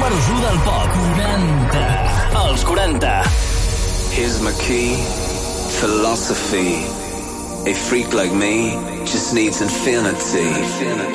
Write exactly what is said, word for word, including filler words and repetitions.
número u del pop. quaranta. Els quaranta. Here's my key, philosophy. A freak like me just needs infinity.